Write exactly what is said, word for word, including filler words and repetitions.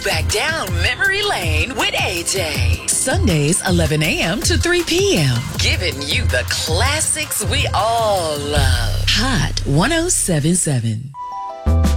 back down memory lane with A J. Sundays, eleven a.m. to three p.m. Giving you the classics we all love. Hot one oh seven point seven.